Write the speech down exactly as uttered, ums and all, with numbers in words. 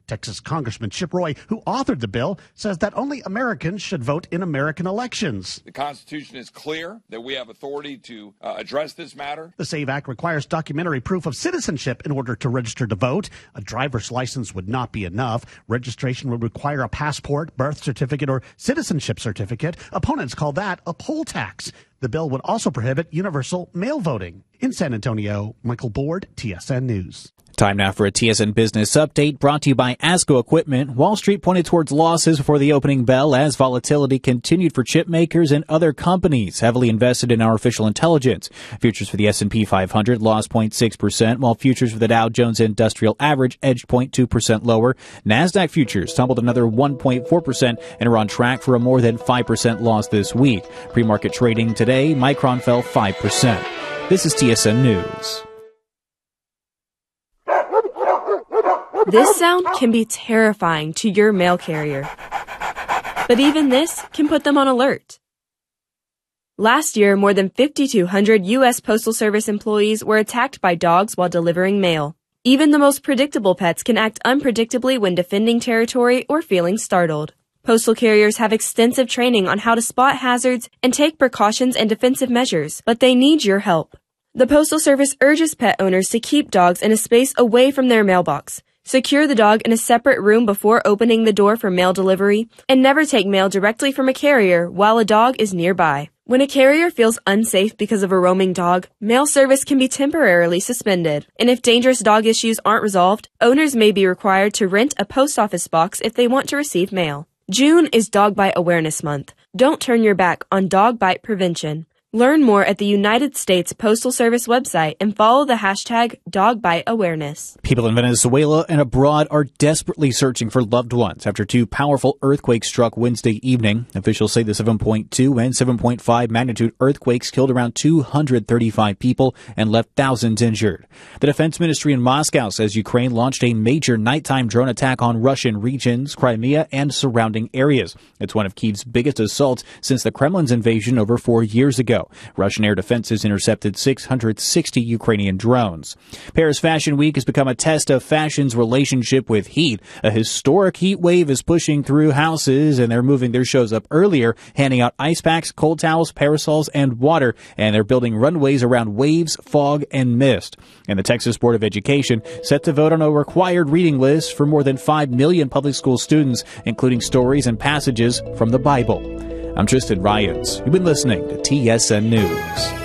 Texas Congressman Chip Roy, who authored the bill, says that only Americans should vote in American elections. The Constitution is clear that we have authority to uh, address this matter. The SAVE Act requires documentary proof of citizenship in order to register to vote. A driver's license would not be enough. Registration would require a passport, birth certificate, or citizenship certificate. Opponents call that a poll tax. The bill would also prohibit universal mail voting. In San Antonio, Michael Board, T S N News. Time now for a T S N Business Update brought to you by ASCO Equipment. Wall Street pointed towards losses before the opening bell as volatility continued for chip makers and other companies heavily invested in artificial intelligence. Futures for the S and P five hundred lost zero point six percent, while futures for the Dow Jones Industrial Average edged zero point two percent lower. NASDAQ futures tumbled another one point four percent and are on track for a more than five percent loss this week. Pre-market trading today, Micron fell five percent. This is T S N News. This sound can be terrifying to your mail carrier. But even this can put them on alert. Last year, more than five thousand two hundred U S Postal Service employees were attacked by dogs while delivering mail. Even the most predictable pets can act unpredictably when defending territory or feeling startled. Postal carriers have extensive training on how to spot hazards and take precautions and defensive measures, but they need your help. The Postal Service urges pet owners to keep dogs in a space away from their mailbox. Secure the dog in a separate room before opening the door for mail delivery, and never take mail directly from a carrier while a dog is nearby. When a carrier feels unsafe because of a roaming dog, mail service can be temporarily suspended. And if dangerous dog issues aren't resolved, owners may be required to rent a post office box if they want to receive mail. June is Dog Bite Awareness Month. Don't turn your back on dog bite prevention. Learn more at the United States Postal Service website and follow the hashtag DogBiteAwareness. People in Venezuela and abroad are desperately searching for loved ones after two powerful earthquakes struck Wednesday evening. Officials say the seven point two and seven point five magnitude earthquakes killed around two hundred thirty-five people and left thousands injured. The defense ministry in Moscow says Ukraine launched a major nighttime drone attack on Russian regions, Crimea, and surrounding areas. It's one of Kyiv's biggest assaults since the Kremlin's invasion over four years ago. Russian air defenses intercepted six hundred sixty Ukrainian drones. Paris Fashion Week has become a test of fashion's relationship with heat. A historic heat wave is pushing through houses, and they're moving their shows up earlier, handing out ice packs, cold towels, parasols, and water, and they're building runways around waves, fog, and mist. And the Texas Board of Education set to vote on a required reading list for more than five million public school students, including stories and passages from the Bible. I'm Tristan Ryans. You've been listening to T S N News.